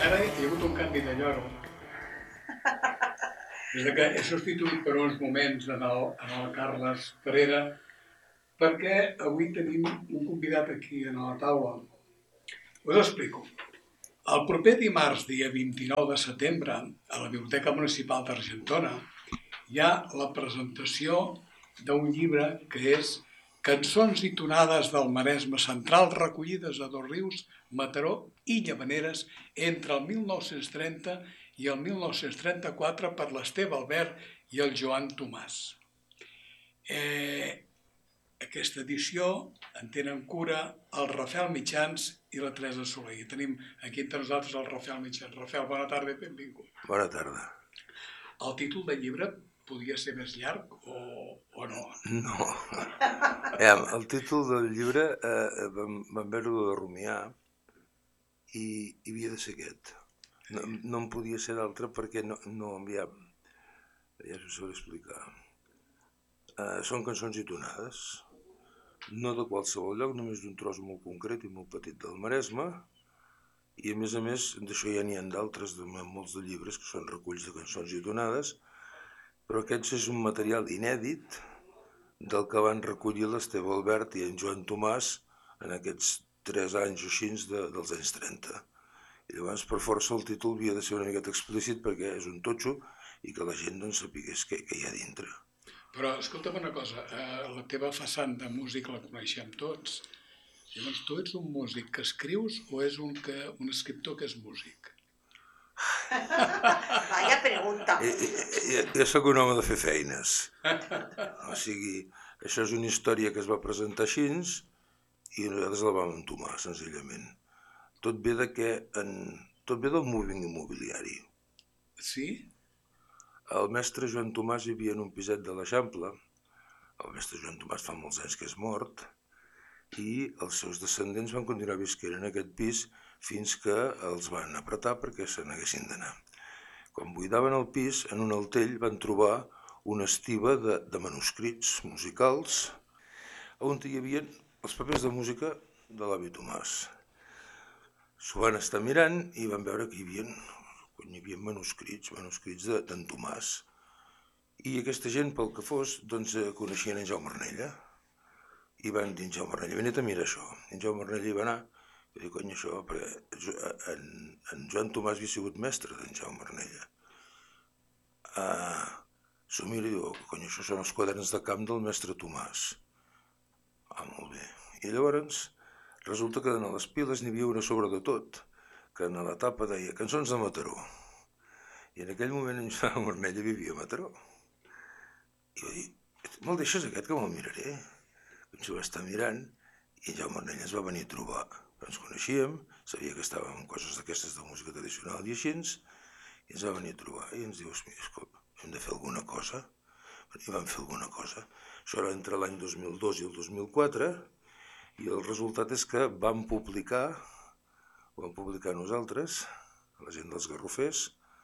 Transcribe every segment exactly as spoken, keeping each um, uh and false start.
Ara hi ha hagut un canvi de lloro. Des que he substituït per uns moments en el, en el Carles Parera, perquè avui tenim un convidat aquí a la taula. Us explico. El proper dimarts, dia vint-i-nou de setembre, a la Biblioteca Municipal d'Argentona, hi ha la presentació d'un llibre que és Cançons i tonades del Maresme Central recollides a Dosrius, Mataró i Llavaneres entre el mil nou-cents trenta i el mil nou-cents trenta-quatre per l'Esteve Albert i el Joan Tomàs. Eh, aquesta edició en tenen cura el Rafael Mitjans i la Teresa Soler. I tenim aquí entre nosaltres el Rafael Mitjans. Rafael, bona tarda i benvingut. Bona tarda. El títol del llibre podia ser més llarg o, o no? No. Eh, el títol del llibre eh, vam, vam veure-ho de rumiar i, i havia de ser aquest. No, no en podia ser d'altre perquè no, no havia... Ja s'ho sabré explicar. Eh, són cançons i tonades, no de qualsevol lloc, només d'un tros molt concret i molt petit del Maresme, i a més a més d'això ja n'hi ha d'altres, de molts de llibres que són reculls de cançons i tonades, però aquest és un material inèdit del que van recollir l'Esteve Albert i en Joan Tomàs en aquests tres anys o així de, dels anys trenta. I llavors, per força, el títol havia de ser una miqueta explícit perquè és un totxo i que la gent doncs, sapigués què, què hi ha dintre. Però, escolta'm una cosa, eh, la teva façana de músic la coneixem tots. Llavors, tu ets un músic que escrius o és un, que, un escriptor que és músic? Vaya pregunta. Jo, jo soc un home de fer feines. O sigui, això és una història que es va presentar així i nosaltres la vam entomar, senzillament. Tot ve de que en... tot ve del moviment immobiliari. Sí? El mestre Joan Tomàs vivia en un piset de l'Eixample. El mestre Joan Tomàs fa molts anys que és mort i els seus descendents van continuar visquent en aquest pis fins que els van apretar perquè se n'haguessin d'anar. Quan buidaven el pis, en un altell van trobar una estiba de, de manuscrits musicals on hi havia els papers de música de l'avi Tomàs. S'ho van estar mirant i van veure que hi havia, hi havia manuscrits, manuscrits d'en Tomàs. I aquesta gent, pel que fos, doncs coneixien en Jaume Arnella. I van dir, en Jaume Arnella, vine a mirar això. En Jaume Arnella hi va anar i diu, cony, això, perquè en, en Joan Tomàs havia sigut mestre d'en Jaume Arnella. Uh, S'ho mira i diu, cony, això són els quaderns de camp del mestre Tomàs. Ah, molt bé. I llavors resulta que en les piles n'hi havia una sobre de tot, que en la tapa deia Cançons de Mataró. I en aquell moment en Jaume Arnella vivia a Mataró. I va dir, me'l deixes aquest que me'l miraré? Ens ho va estar mirant i en Jaume Arnella ens va venir a trobar. Ens coneixíem, sabia que estàvem en coses d'aquestes de música tradicional i així, i ens va venir a trobar i ens diu, escolta, hem de fer alguna cosa. I vam fer alguna cosa. Això era entre l'any dos mil dos i el dos mil quatre, i el resultat és que vam publicar, ho vam publicar nosaltres, la gent dels Garrofers,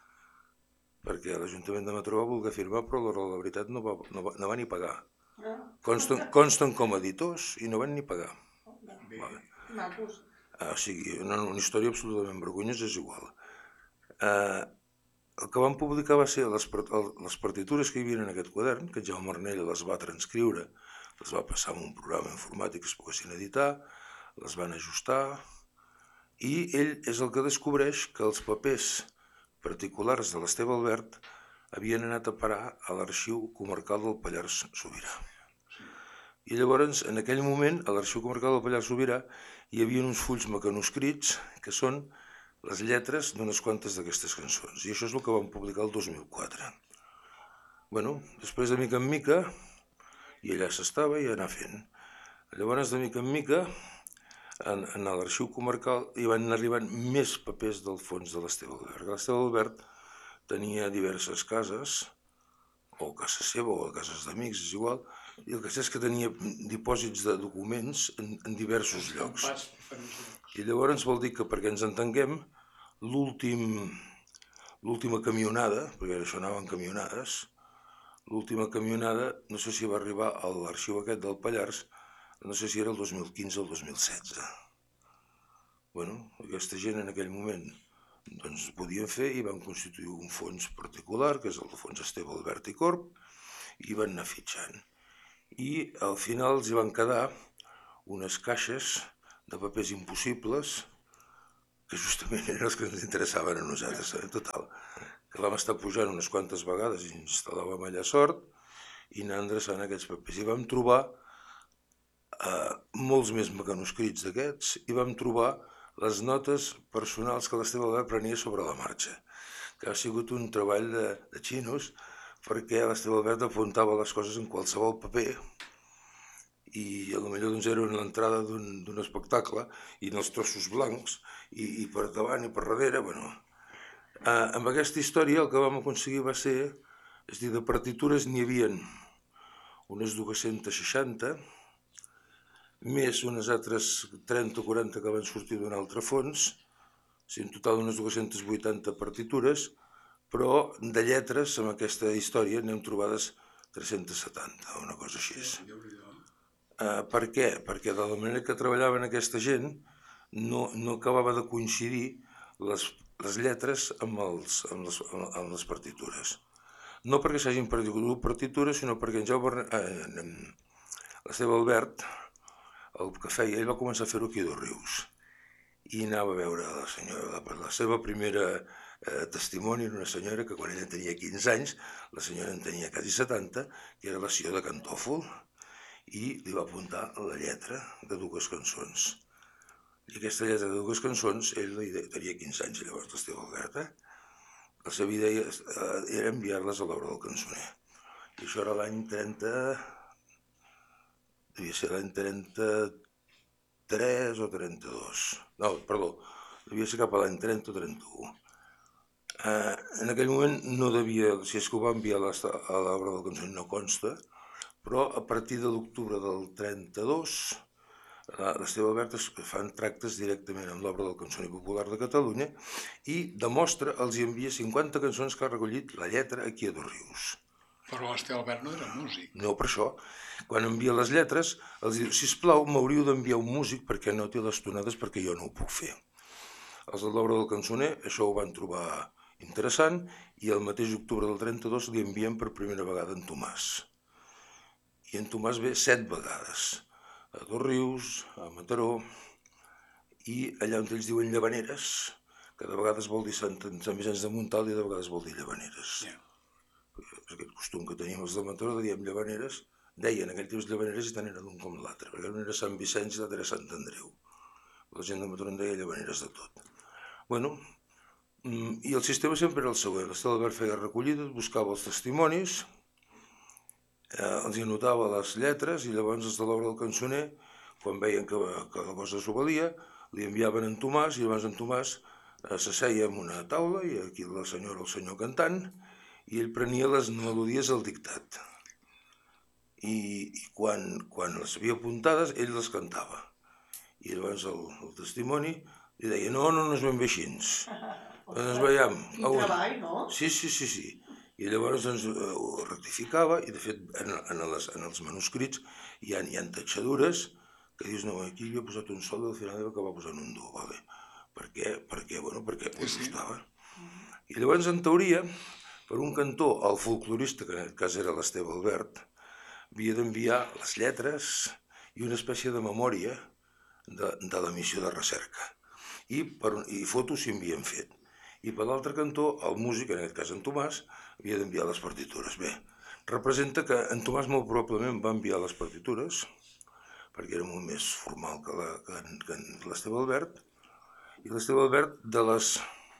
perquè l'Ajuntament de Mataró va voler firmar, però la veritat no va, no va, no va ni pagar. Consten, consten com a editors i no van ni pagar. Vale. O sigui, una, una història absolutament vergonyosa, és igual. Eh, el que van publicar va ser les, les partitures que hi havia en aquest quadern, que en Jaume Arnella les va transcriure, les va passar en un programa informàtic que es poguessin editar, les van ajustar, i ell és el que descobreix que els papers particulars de l'Esteve Albert havien anat a parar a l'arxiu comarcal del Pallars Sobirà. I llavors, en aquell moment, a l'Arxiu Comarcal del Pallars Sobirà hi havia uns fulls mecanoscrits que són les lletres d'unes quantes d'aquestes cançons. I això és el que vam publicar el dos mil quatre. Bueno, després de mica en mica, i allà s'estava i anar fent. Llavors, de mica en mica, en, en l'Arxiu Comarcal hi van arribant més papers del fons de l'Esteve Albert. L'Esteve Albert tenia diverses cases, o a casa seva o a cases d'amics, és igual, i el que sé és que tenia dipòsits de documents en, en diversos llocs. I llavors vol dir que, perquè ens entenguem, l'últim, l'última camionada, perquè això anaven camionades, l'última camionada, no sé si va arribar a l'arxiu aquest del Pallars, no sé si era el dos mil quinze o el dos mil setze. Bueno, aquesta gent en aquell moment doncs podien fer i van constituir un fons particular, que és el fons Esteve Albert i Corp, i van anar fitxant. I al final els hi van quedar unes caixes de papers impossibles, que justament eren els que ens interessaven a nosaltres, eh? Total, que vam estar pujant unes quantes vegades i instal·làvem allà sort i anar endreçant aquests papers. I vam trobar eh, molts més mecanoscrits d'aquests i vam trobar les notes personals que l'Esteve Albert prenia sobre la marxa, que ha sigut un treball de, de xinos, perquè l'Esteve Albert apuntava les coses en qualsevol paper i potser doncs, era l'entrada d'un espectacle i en els trossos blancs i, i per davant i per darrere. Bueno, eh, amb aquesta història el que vam aconseguir va ser, és a dir, de partitures n'hi havia unes dues-centes seixanta, més unes altres trenta o quaranta que van sortir d'un altre fons, o sigui, en total unes dues-centes vuitanta partitures, però de lletres, amb aquesta història, n'hem trobades tres-centes setanta, una cosa així. Uh, per què? Perquè de la manera que treballaven aquesta gent no, no acabava de coincidir les, les lletres amb, els, amb, les, amb les partitures. No perquè s'hagin perdut partitures, sinó perquè en Jaume, eh, l'Esteve Albert, el que feia, ell va començar a fer-ho aquí a Dosrius i anava a veure la senyora, la, la seva primera eh, testimoni era una senyora que quan ella tenia quinze anys, la senyora en tenia quasi setanta, que era la Sió de Cantòfol, i li va apuntar la lletra de dues cançons. I aquesta lletra de dues cançons, ell tenia quinze anys, llavors l'Esteve Albert, eh? La seva idea era enviar-les a l'obra del cançoner. I això era l'any trenta... devia ser l'any trenta-tres o trenta-dos. No, perdó, devia ser cap a l'any trenta o trenta-u. Eh, en aquell moment no devia, si és que ho va enviar a l'obra del cançoner no consta, però a partir de l'octubre del trenta-dos l'Esteve Albert fan tractes directament amb l'obra del Cançoner Popular de Catalunya i demostra, els hi envia cinquanta cançons que ha recollit la lletra aquí a Dosrius. Però l'Esteve Albert no era músic. No, per això, quan envia les lletres, els diu, sisplau, m'hauríeu d'enviar un músic perquè no té les tonades perquè jo no ho puc fer. Els de l'obra del Cançoner això ho van trobar interessant i el mateix octubre del trenta-dos li envien per primera vegada en Tomàs. I en Tomàs ve set vegades, a Dosrius, a Mataró, i allà on ells diuen Llavaneres, que de vegades vol dir Sant Vicenç de Montalt i de vegades vol dir Llavaneres. Yeah. Aquest costum que teníem els de Mataró, de diem Llavaneres, deien aquell temps Llavaneres i tant era l'un com l'altre, perquè un era Sant Vicenç i l'altre era Sant Andreu. La gent de Mataró en deia Llavaneres de tot. Bueno, i el sistema sempre era el següent. L'Esteve Albert feia recollides, buscava els testimonis, eh, els hi anotava les lletres i llavors els de l'obra del cançoner, quan veien que, que la cosa s'ho valia, li enviaven en Tomàs i llavors en Tomàs eh, s'asseia en una taula i aquí la senyora o el senyor cantant i ell prenia les melodies al dictat. I, i quan, quan les havia apuntades, ell les cantava. I llavors el, el testimoni li deia, no, no, no és ben bé així. Ens veiem. Quin treball, no? Sí, sí, sí, sí. I llavors doncs, ho rectificava i de fet en, en, les, en els manuscrits hi ha, hi ha tatxadures que dius, no, aquí hi havia posat un sol i al final hi va acabar posant un do, vale? Per què? Perquè, bueno, perquè ho ajustava. I llavors, en teoria, per un cantó, el folclorista, que en aquest cas era l'Esteve Albert, havia d'enviar les lletres i una espècie de memòria de, de la missió de recerca. I, per, i fotos s'hi havien fet. I per l'altre cantó, el músic, en aquest cas en Tomàs, havia d'enviar les partitures. Bé, representa que en Tomàs molt probablement va enviar les partitures, perquè era molt més formal que, la, que, que l'Esteve Albert, i l'Esteve Albert, de les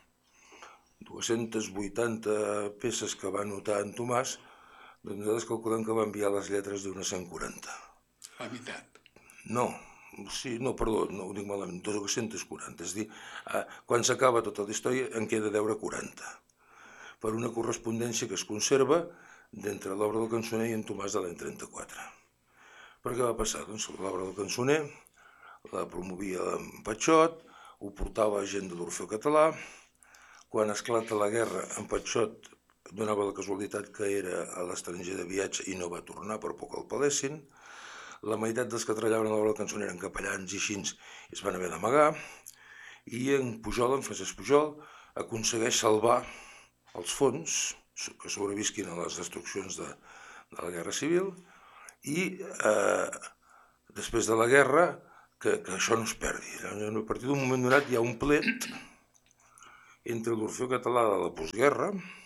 dues-centes vuitanta peces que va anotar en Tomàs, doncs nosaltres calculem que va enviar les lletres d'unes cent quaranta. La meitat. No, sí, no, perdó, no ho dic malament, dues-centes quaranta. És a dir, quan s'acaba tota la història en queda deure quaranta. Per una correspondència que es conserva d'entre l'obra del cançoner i en Tomàs de l'any trenta-quatre. Per què va passar? Doncs l'obra del cançoner la promovia en Patxot, ho portava gent de l'Orfeó Català. Quan esclata la guerra, en Patxot donava la casualitat que era a l'estranger de viatge i no va tornar per poc el palessin. La meitat dels que treballaven a l'obra del cançoner eren capellans i així es van haver d'amagar. I en Pujol, en Francesc Pujol, aconsegueix salvar els fons que sobrevisquin a les destruccions de, de la Guerra Civil i eh, després de la guerra que, que això no es perdi. A partir d'un moment donat hi ha un plet entre l'Orfeó Català de la postguerra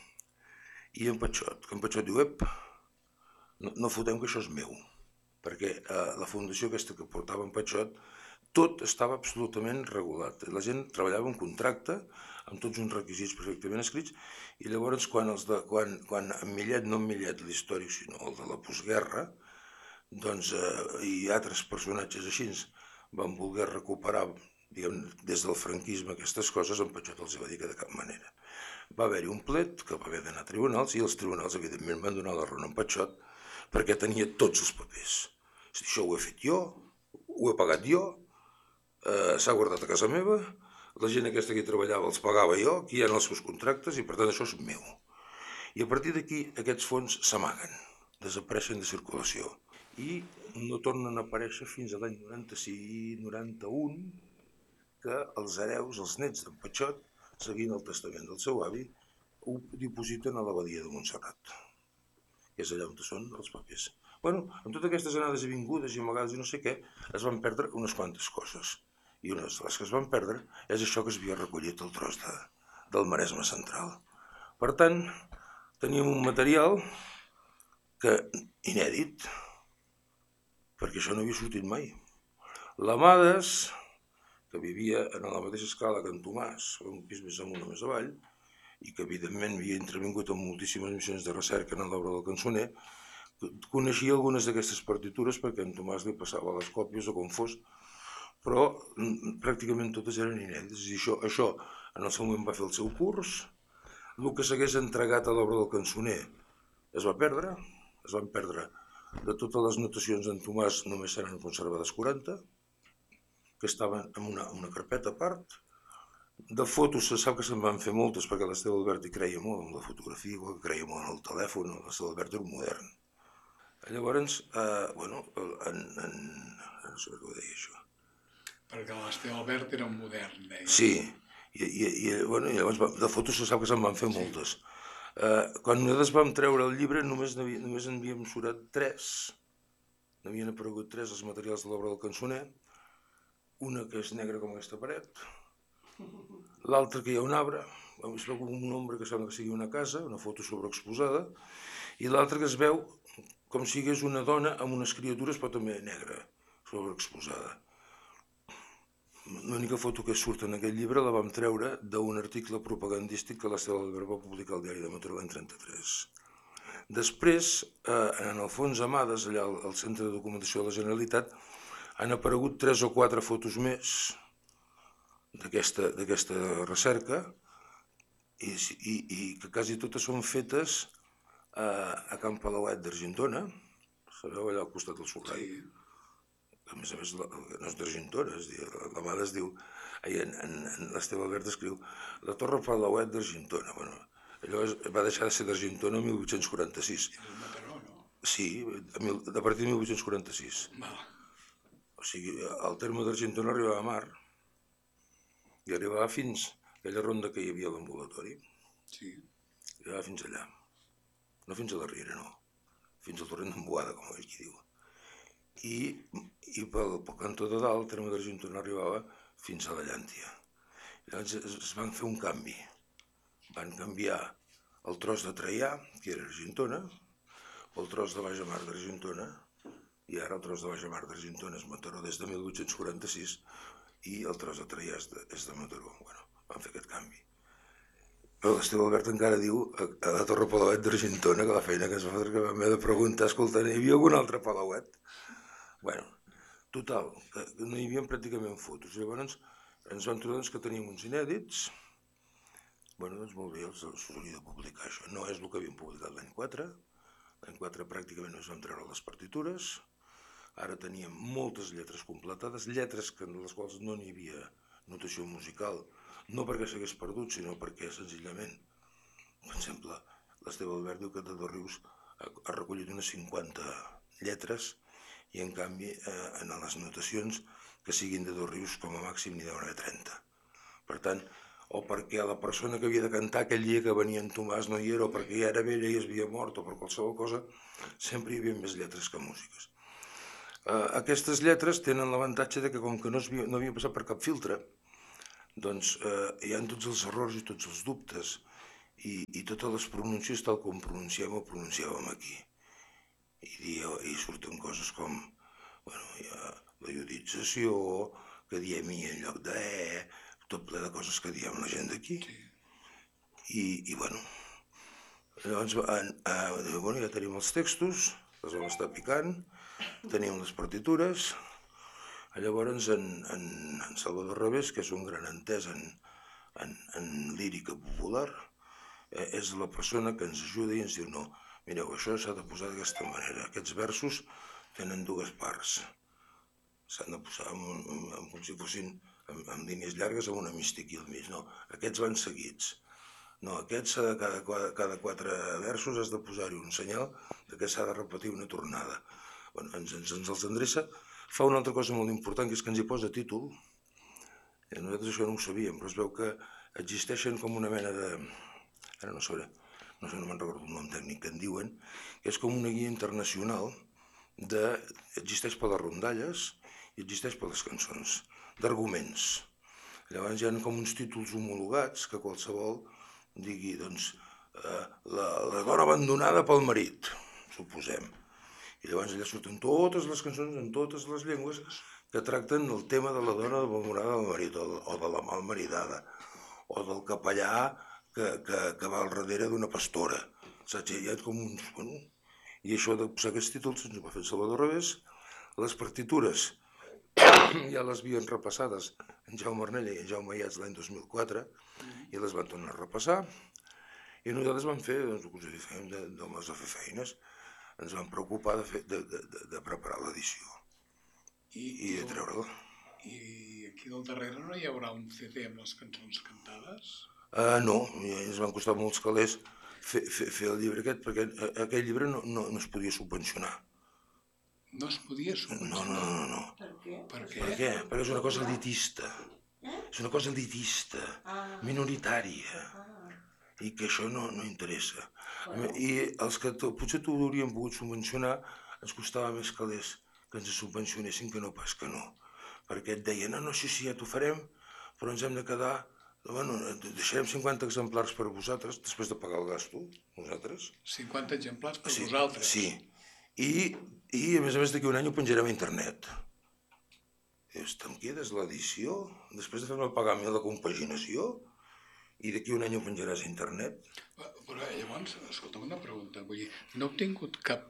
i en Patxot, que en Patxot diu, ep, no, no fotem que això és meu, perquè eh, la fundació aquesta que portava en Patxot, tot estava absolutament regulat. La gent treballava un contracte amb tots uns requisits perfectament escrits i llavors quan, els de, quan, quan en Millet, no en Millet l'històric, sinó el de la postguerra, doncs, eh, i altres personatges així van voler recuperar diguem, des del franquisme aquestes coses, en Patxot els va dir que de cap manera. Va haver-hi un plet que va haver d'anar a tribunals i els tribunals evidentment van donar la raó a en Patxot perquè tenia tots els papers. És dir, això ho he fet jo, ho he pagat jo, eh, s'ha guardat a casa meva, la gent aquesta que hi treballava els pagava jo, aquí hi ha els seus contractes i per tant això és meu. I a partir d'aquí aquests fons s'amaguen, desapareixen de circulació i no tornen a aparèixer fins a l'any noranta-sis noranta-un que els hereus, els nets d'en Patxot, seguint el testament del seu avi, ho dipositen a l'abadia de Montserrat, que és allà on són els papers. Bueno, amb totes aquestes anades i vingudes i amagades i no sé què, es van perdre unes quantes coses. I una de les que es van perdre és això que es havia recollit el tros de, del Maresme Central. Per tant, teníem un material que inèdit, perquè això no havia sortit mai. L'Amades, que vivia en la mateixa escala que en Tomàs, un pis més amunt o més avall, i que evidentment havia intervingut en moltíssimes missions de recerca en l'obra del cançoner, coneixia algunes d'aquestes partitures perquè en Tomàs li passava les còpies o com fos, però pràcticament totes eren inèdites. I això, això en el seu moment va fer el seu curs, el que s'hagués entregat a l'obra del cançoner es va perdre, es van perdre de totes les notacions d'en Tomàs només seran conservades quaranta, que estaven en una, una carpeta a part. De fotos se sap que se'n van fer moltes perquè l'Esteve Albert hi creia molt en la fotografia, igual que creia molt en el telèfon, l'Esteve Albert era un modern. Llavors, eh, bueno, en, en, no sé què ho deia això. Perquè l'Esteve Albert era un modern, deia. Sí, i, i, i, bueno, i llavors de fotos se sap que se'n van fer moltes. Sí. Eh, quan nosaltres vam treure el llibre només, només en havíem surat tres, n'havien aparegut tres els materials de l'obra del cançoner, una que és negra com aquesta paret, l'altra que hi ha un arbre, es veu com un ombra que sembla que sigui una casa, una foto sobreexposada, i l'altra que es veu com si hi hagués una dona amb unes criatures però també negra, sobreexposada. L'única foto que surt en aquest llibre la vam treure d'un article propagandístic que l'Esteve Albert va publicar al diari de Mataró l'any trenta-tres. Després, eh, en el fons Amades, allà al Centre de Documentació de la Generalitat, han aparegut tres o quatre fotos més d'aquesta recerca i, i, i que quasi totes són fetes a, a Can Palauet d'Argentona, sabeu, allà al costat del Sorrai. Sí. A més a més, no és d'Argentona, l'Amades diu, en, en, en l'Esteve Albert escriu la Torre Palauet d'Argentona. Bueno, allò es, va deixar de ser d'Argentona el mil vuit-cents quaranta-sis. I del Mataró, no? Sí, a partir de mil vuit-cents quaranta-sis. Val. O sigui, el terme d'Argentona arribava a mar i arribava fins a aquella ronda que hi havia a l'ambulatori. Sí. Arribava fins allà. No fins a la Riera, no. Fins al torrent d'Emboada, com ell qui diu. I, i pel, pel cantó de dalt el terme d'Argentona arribava fins a la Llàntia. Llavors es, es van fer un canvi. Van canviar el tros de Traià, que era Argentona, pel tros de Baix Mar d'Argentona, i ara el tros de Baix Mar d'Argentona és Mataró des de mil vuit-cents quaranta-sis i el tros de Traià és de, és de Mataró. Bueno, van fer aquest canvi. Però l'Esteve Albert encara diu a, a la Torre Palauet d'Argentona que la feina que es va fer que vam haver de preguntar, escolta, hi havia algun altre Palauet? Bueno, total, que no hi havia pràcticament fotos. Llavors ens vam trobar que teníem uns inèdits. Bueno, doncs molt bé, els hauria de publicar això. No és el que havíem publicat l'any quatre. L'any quatre pràcticament ens vam treure les partitures. Ara teníem moltes lletres completades, lletres en les quals no n'hi havia notació musical, no perquè s'hagués perdut, sinó perquè senzillament, per exemple, l'Esteve Albert diu que de Dos Rius ha recollit unes cinquanta lletres i en canvi eh, en les notacions que siguin de Dos Rius com a màxim n'hi deuen haver trenta. Per tant, o perquè la persona que havia de cantar aquell dia que venia en Tomàs no hi era, o perquè ja era vella i es havia mort, o per qualsevol cosa, sempre hi havia més lletres que músiques. Aquestes lletres tenen l'avantatge de que com que no havien passat per cap filtre, doncs hi ha tots els errors i tots els dubtes i totes les pronúncies tal com pronunciem o pronunciàvem aquí. I surten coses com la iodització, que diem i en lloc de e, tot ple de coses que diem la gent d'aquí. I bueno, llavors ja tenim els textos, els vam estar picant, tenim les partitures. Llavors en Salvador Revés, que és un gran entès en lírica popular, és la persona que ens ajuda i ens diu no, mireu, això s'ha de posar d'aquesta manera, aquests versos tenen dues parts, s'han de posar com si fossin en línies llargues amb una mística aquí al mig, no, aquests van seguits, no, aquests cada quatre versos has de posar-hi un senyal que s'ha de repetir una tornada. Ens els endreça, fa una altra cosa molt important, que és que ens hi posa títol, nosaltres això no ho sabíem, però es veu que existeixen com una mena de, ara no sé, no sé, no me'n recordo el nom tècnic que en diuen, que és com una guia internacional, existeix per les rondalles i existeix per les cançons, d'arguments. Llavors hi ha com uns títols homologats que qualsevol digui, doncs, la dona abandonada pel marit, suposem. I llavors allà surten totes les cançons en totes les llengües que tracten el tema de la dona abandonada del marit, o de la malmaridada, o del capellà que va al darrere d'una pastora. Saps? Hi ha com uns... I això de posar aquests títols ens ho va fer el Salvador Revés. Les partitures ja les havien repassades en Jaume Arnella i en Jaume Ayats l'any dos mil quatre i les van tornar a repassar. I nosaltres vam fer, doncs, el que us he dit, d'homes a fer feines. Ens vam preocupar de preparar l'edició i de treure'l. I aquí al darrere no hi haurà un ce de amb les cançons cantades? No, ens van costar molts calés fer el llibre aquest, perquè aquell llibre no es podia subvencionar. No es podia subvencionar? No, no, no. Per què? Per què? Perquè és una cosa elitista. És una cosa elitista, minoritària, i que això no interessa. I els que potser t'ho haurien pogut subvencionar ens costava més calés que ens subvencionessin que no pas que no. Perquè et deien, no, no, sí, sí, ja t'ho farem, però ens hem de quedar... Bueno, deixarem cinquanta exemplars per a vosaltres, després de pagar el gasto, nosaltres. cinquanta exemplars per a vosaltres? Sí. I, a més a més, d'aquí un any ho penjarem a internet. Dius, te'n quedes l'edició? Després de fer-me pagar a mi la compaginació? I d'aquí un any ho penjaràs a internet? Però llavors, escolta'm una pregunta, vull dir, no heu tingut cap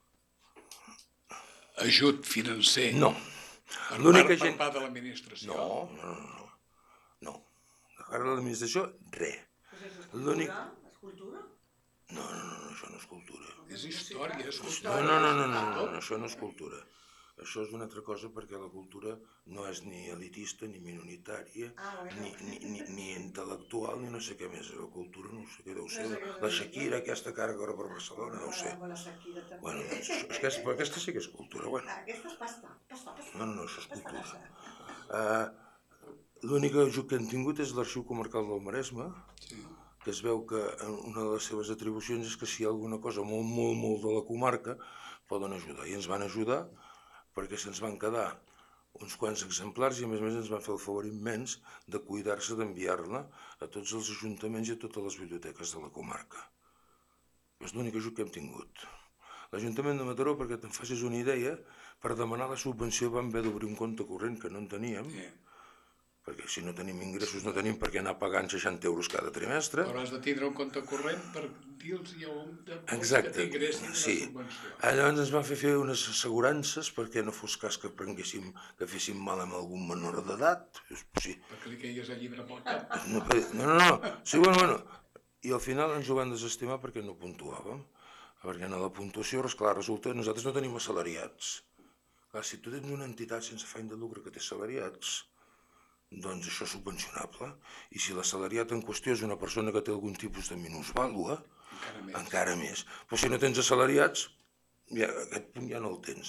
ajut financer? No. Per part de l'administració? No, no, no. No. Per part de l'administració, res. Escultura? Escultura? No, no, no, això no és cultura. És història, és cultura. No, no, no, no, això no és cultura. Això és una altra cosa perquè la cultura no és ni elitista, ni minoritària, ni intel·lectual, ni no sé què més. La cultura no sé què deu ser. La Shakira, aquesta cara que ara per Barcelona, deu ser. Bueno, aquesta sí que és cultura. Aquesta és pasta. No, no, això és cultura. L'únic ajut que hem tingut és l'Arxiu Comarcal del Maresme, que es veu que una de les seves atribucions és que si hi ha alguna cosa molt, molt, molt de la comarca, poden ajudar. I ens van ajudar perquè se'ns van quedar uns quants exemplars i a més a més ens van fer el favor immens de cuidar-se d'enviar-la a tots els ajuntaments i a totes les biblioteques de la comarca. És l'únic ajut que hem tingut. L'Ajuntament de Mataró, perquè te'n facis una idea, per demanar la subvenció vam haver d'obrir un compte corrent que no en teníem, perquè si no tenim ingressos no tenim per què anar pagant seixanta euros cada trimestre. Però has de tindre un compte corrent per dir-los ja on que t'ingressin la subvenció. Llavors ens van fer fer unes assegurances perquè no fos cas que prenguéssim, que féssim mal amb algun menor d'edat. Perquè li caigués el llibre pel cap. No, no, no. Sí, bueno, bueno. I al final ens ho van desestimar perquè no puntuàvem. Perquè en la puntuació, esclar, resulta que nosaltres no tenim assalariats. Clar, si tu tens una entitat sense afany de lucre que té assalariats, doncs això és subvencionable. I si l'assalariat en qüestió és una persona que té algun tipus de minusvàlua, encara més. Però si no tens assalariats, aquest punt ja no el tens.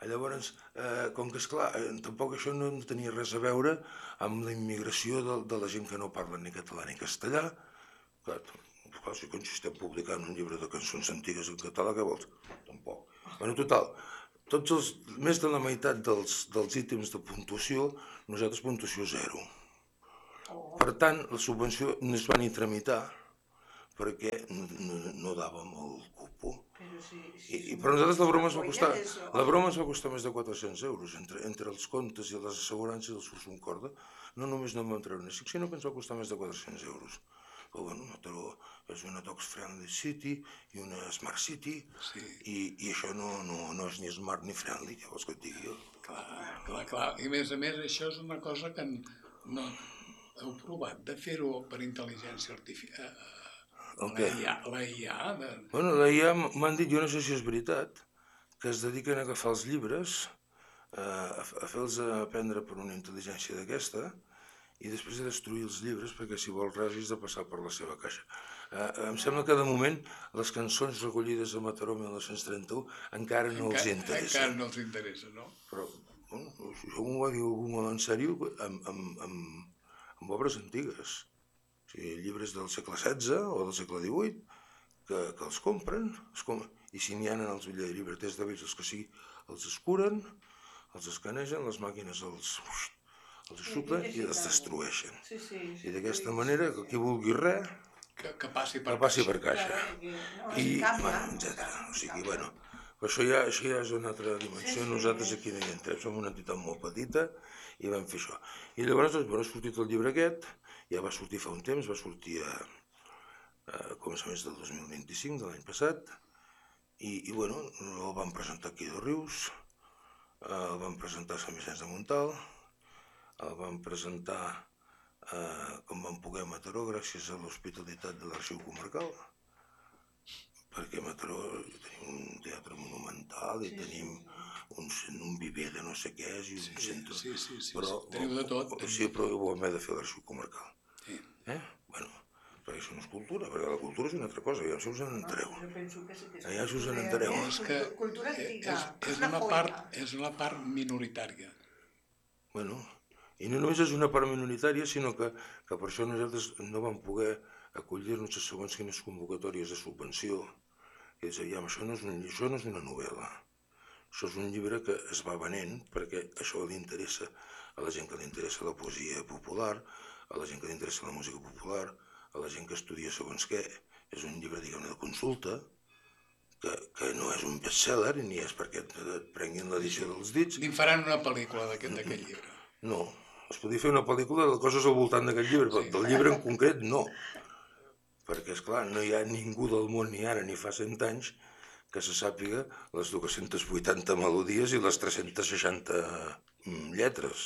Llavors, eh, com que, esclar, eh, tampoc això no tenia res a veure amb la immigració de, de la gent que no parla ni català ni castellà. Clar, clar, si consistem publicant un llibre de cançons antigues en català, què vols? Tampoc. Bueno, total, tots els, més de la meitat dels, dels ítems de puntuació, nosaltres puntuació zero. Per tant, la subvenció no es va ni tramitar perquè no, no, no dàvem el cupo. I, i per nosaltres la broma, es va costar, la broma ens va costar més de quatre-cents euros, entre, entre els comptes i les assegurances del Sursum Corda. No només no em vam treure una cinc, sinó que ens va costar més de quatre-cents euros. Però bueno, Mataró és una Tox Friendly City i una Smart City, sí. i, i això no, no, no és ni smart ni friendly, què vols que et digui jo? Clar, clar, clar. I a més a més això és una cosa que no heu provat de fer-ho per intel·ligència artificial. El què? La I A. De... Bueno, la I A m'han dit, jo no sé si és veritat, que es dediquen a agafar els llibres, eh, a, a fer-los aprendre per una intel·ligència d'aquesta, i després de destruir els llibres perquè si vol res has de passar per la seva caixa. Eh, em sembla que de moment les cançons recollides a Mataró mil nou-cents trenta-u encara no els interessa. Encara no els interessa, no? Però, bueno, això m'ho va dir algú molt en sèrio amb, amb, amb, amb obres antigues. O sigui, llibres del segle setze o del segle divuit que, que els compren, els compren, i si n'hi ha els llibreters de vells, els que sigui, els escuren, els escanegen, les màquines els... els xuclen i els destrueixen. Sí, sí, sí, I d'aquesta manera, que qui vulgui res, que, que passi per que passi caixa. Per caixa. No, I, bueno, etcètera. O sigui, bueno, això ja, això ja és una altra dimensió. Sí, sí, nosaltres aquí no hi entrem, som una entitat molt petita i vam fer això. I llavors, doncs, bueno, ha sortit el llibre aquest, ja va sortir fa un temps, va sortir a, a començaments del dos mil vint-i-cinc, de l'any passat, i, i bueno, el vam presentar aquí a Dosrius, el vam presentar a Sant Vicenç de Montalt, el vam presentar eh, com vam poder a Mataró gràcies a l'hospitalitat de l'Arxiu Comarcal, perquè a Mataró tenim un teatre monumental i sí, tenim sí. Un, un viver de no sé què és i un sí, centre... Sí, sí, sí, però, sí. Teniu de tot. O, sí, però ho vam haver de fer a l'Arxiu Comarcal. Sí. Eh? Bueno, perquè això no és cultura, perquè la cultura és una altra cosa, ja si us en entereu. Ja si us en entereu. És que cultura antiga, és, és, una part, és una part minoritària. Bueno, i no només és una part minoritària, sinó que, que per això nosaltres no vam poder acollir-nos a segons quines convocatòries de subvenció. I és a dir, això no és, un, això no és una novel·la. Això és un llibre que es va venent perquè això li interessa a la gent que li interessa la poesia popular, a la gent que li interessa la música popular, a la gent que estudia segons què. És un llibre, diguem-ne, de consulta, que, que no és un best-seller ni és perquè et prenguin l'edició dels dits. Ni faran una pel·lícula d'aquest llibre. No. Es podia fer una pel·lícula de coses al voltant d'aquest llibre, però del llibre en concret no. Perquè, esclar, no hi ha ningú del món ni ara ni fa cent anys que se sàpiga les dos-centes vuitanta melodies i les tres-centes seixanta lletres.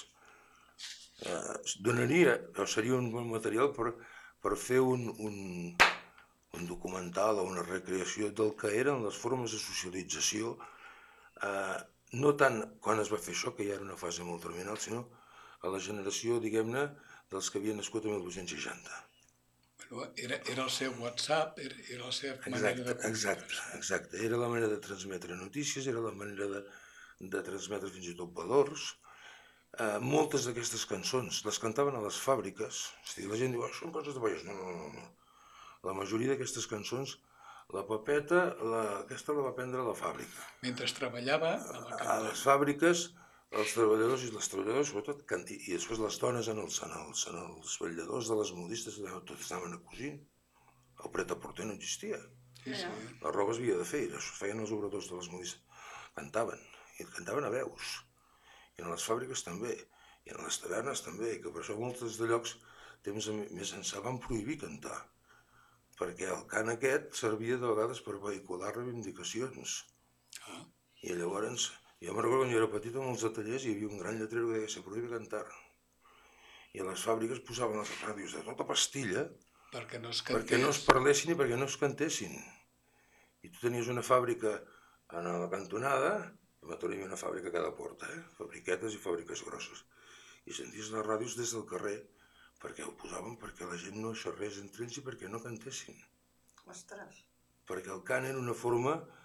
Eh, donaria, o seria un bon material per, per fer un, un, un documental o una recreació del que eren les formes de socialització, eh, no tant quan es va fer això, que ja era una fase molt terminal, sinó a la generació, diguem-ne, dels que havien nascut a mil vuit-cents seixanta. Bueno, era, era el seu WhatsApp, era, era la seva manera exacte, de... Exacte, exacte. Era la manera de transmetre notícies, era la manera de, de transmetre fins i tot valors. Eh, moltes d'aquestes cançons les cantaven a les fàbriques. És a dir, la gent diu, oh, són coses de vellers. No, no, no, no. La majoria d'aquestes cançons, la Pepeta, la, aquesta la va prendre a la fàbrica. Mentre treballava a la cantava. A les fàbriques, els treballadors i les treballadores, sobretot, i després les dones en els, en els, en els vetlladors de les modistes, tots anaven a cosir. El pret-a-porter no existia. Sí, sí. La roba es havia de fer, això feien els obradors de les modistes. Cantaven, i cantaven a veus. I en les fàbriques també, i en les tavernes també, que per això moltes de llocs, temps més ençà, van prohibir cantar. Perquè el cant aquest servia de vegades per vehicular reivindicacions. Ah. I llavors... Jo me'n recordo quan jo era petit, en els atellers hi havia un gran lletrero que deia se prohíbe cantar. I a les fàbriques posaven les ràdios de tota pastilla perquè no es cantés. Perquè no es parlessin i perquè no es cantessin. I tu tenies una fàbrica a la cantonada, a Mataró hi havia una fàbrica a cada porta, eh? Fabriquetes i fàbriques grosses. I senties les ràdios des del carrer perquè ho posaven perquè la gent no xerrés entre ells i perquè no cantessin. Ostres. Perquè el cant era una forma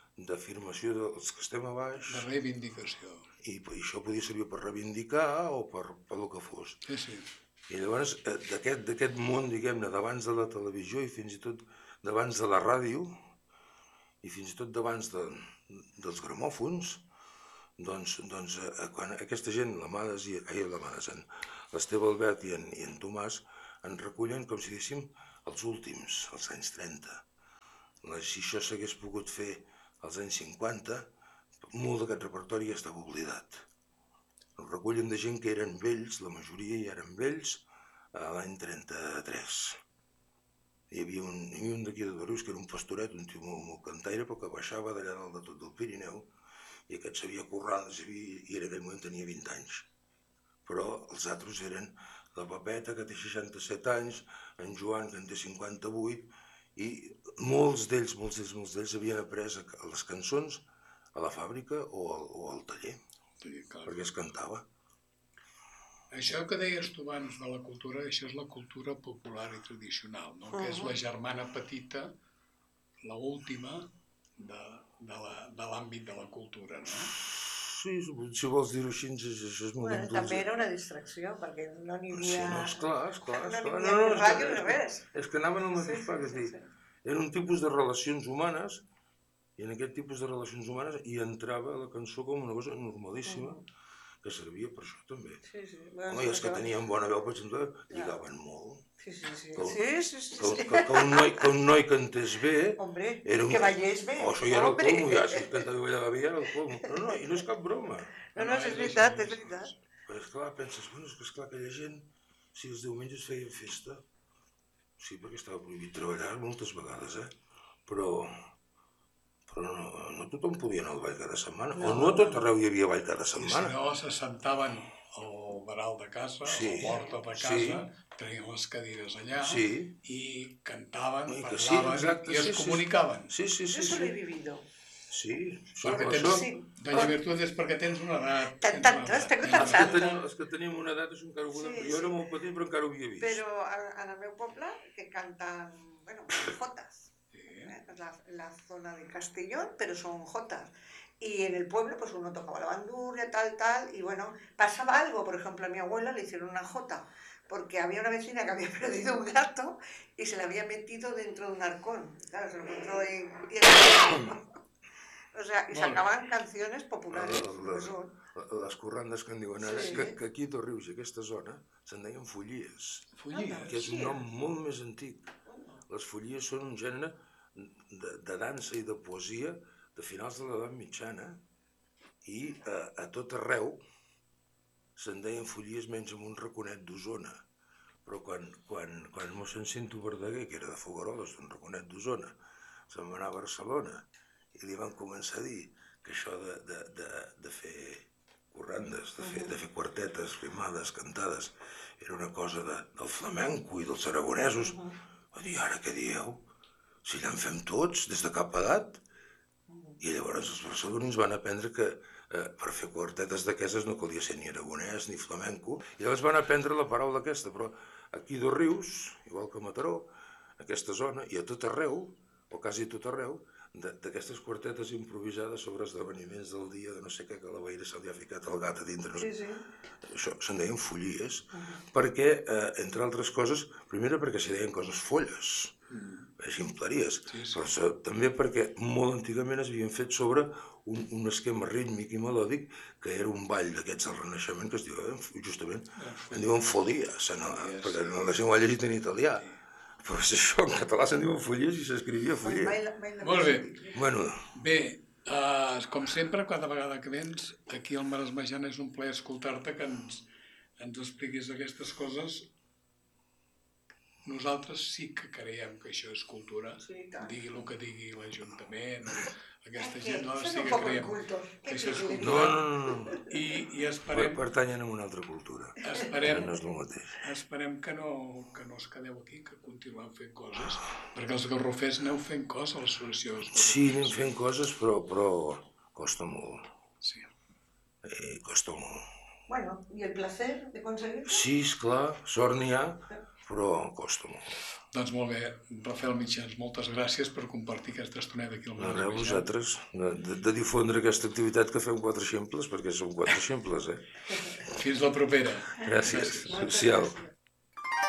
d'afirmació dels que estem a baix, De reivindicació. i això podia servir per reivindicar o per el que fos. Sí, sí. I llavors, d'aquest món, diguem-ne, d'abans de la televisió i fins i tot d'abans de la ràdio i fins i tot d'abans dels gramòfons, doncs quan aquesta gent, la Mades i la Mades, l'Esteve Albert i en Tomàs, en recullen com si diguéssim els últims, als anys trenta. Si això s'hagués pogut fer als anys cinquanta, molt d'aquest repertori ja estava oblidat. El recullen de gent que eren vells, la majoria ja eren vells, l'any trenta-tres. Hi havia un d'aquí de Dorius que era un pastoret, un tio molt cantaire, però que baixava d'allà dalt de tot el Pirineu, i aquest sabia currar, i en aquell moment tenia vint anys. Però els altres eren la Pepeta, que té seixanta-set anys, en Joan, que en té cinquanta-vuit, i molts d'ells, molts d'ells, molts d'ells havien après les cançons a la fàbrica o al taller, perquè es cantava. Això que deies tu abans de la cultura, això és la cultura popular i tradicional, que és la germana petita, l'última de l'àmbit de la cultura, no? Sí, si vols dir-ho així, això és molt indulgent. També era una distracció, perquè no n'hi havia... Sí, no, esclar, esclar. No n'hi havia ràdio ni res. És que anaven al mateix pas, és dir, era un tipus de relacions humanes, i en aquest tipus de relacions humanes hi entrava la cançó com una cosa normalíssima, que servia per això també. I els que tenien bona veu, per exemple, lligaven molt. Sí, sí, sí. Que un noi cantés bé... Hombre, que ballés bé. O això ja era el colmo, ja, si cantava i ballava bé, ja era el colmo. No, no, i no és cap broma. No, no, és veritat, és veritat. Però esclar, penses, bueno, és que esclar, aquella gent, si els diumenges feien festa, sí, perquè estava prohibit treballar moltes vegades, eh? Però... però no tothom podia anar al ball cada setmana, o no a tot arreu hi havia ball cada setmana. I si no, s'assentaven al veral de casa, a la porta de casa, treien les cadires allà i cantaven, parlaven i es comunicaven. Sí, sí, sí. Yo solo he vivido. Sí, Doña Virtud, és perquè tens una edat. Tantes, tengo tantes. Els que teníem una edat és encara ho podem... Jo era molt petit, però encara ho havia vist. Però en el meu poble, que cantan, bueno, jotas. La, la zona de Castellón, pero son jotas. Y en el pueblo, pues uno tocaba la bandurria, tal, tal, y bueno, pasaba algo. Por ejemplo, a mi abuela le hicieron una jota, porque había una vecina que había perdido un gato y se le había metido dentro de un arcón. Claro, se lo encontró en... O sea, y sacaban canciones populares. Les corrandes que en diuen ara, que aquí a Torrius, a aquesta zona, se'n deien follies, que és un nom molt més antic. Les follies són un gènere de dansa i de poesia de finals de l'edat mitjana i a tot arreu se'n deien follies menys en un raconet d'Osona. Però quan mossèn Cinto Verdaguer, que era de Fogueroles, d'un raconet d'Osona, se'n va anar a Barcelona i li van començar a dir que això de fer corrandes, de fer quartetes rimades, cantades, era una cosa del flamenco i dels aragonesos. Va dir, ara què dieu? Si allà en fem tots, des de cap edat. I llavors els barcelonins van aprendre que per fer quartetes d'aquestes no calia ser ni aragonès ni flamenco. I llavors van aprendre la paraula aquesta, però aquí a Dosrius, igual que a Mataró, aquesta zona, i a tot arreu, o quasi a tot arreu, d'aquestes quartetes improvisades sobre esdeveniments del dia de no sé què, que a la veïra se li ha ficat el gat a dintre. Això se'n deien follies, perquè, entre altres coses, primera perquè s'hi deien coses folles, ximpleries, però també perquè molt antigament es havien fet sobre un esquema rítmic i melòdic que era un ball d'aquests del Renaixement que es diuen, justament, en diuen folies, perquè no la gent ho ha llegit en italià. Però és això, en català se'n diuen follies i s'escrivia follier. Molt bé. Bé, com sempre, cada vegada que vens, aquí al Maresmejana és un plaer escoltar-te que ens expliquis aquestes coses. Nosaltres sí que creiem que això és cultura, digui el que digui l'Ajuntament, aquesta gent, nosaltres sí que creiem que això és cultura. No, no, no. I esperem... Pertanyen a una altra cultura. Esperem... No és el mateix. Esperem que no es quedeu aquí, que continuem fent coses, perquè els garrofers aneu fent coses a l'associació. Sí, anem fent coses, però costa molt. Sí. Costa molt. Bueno, ¿y el placer de conseguir? Sí, esclar, sort n'hi ha, però costa molt. Doncs molt bé, Rafael Mitjans, moltes gràcies per compartir aquesta estoneta aquí al No, Maresme. res, vosaltres, de, de, de difondre aquesta activitat que fem quatre ximples, perquè són quatre ximples, eh? Fins la propera. Gràcies, social.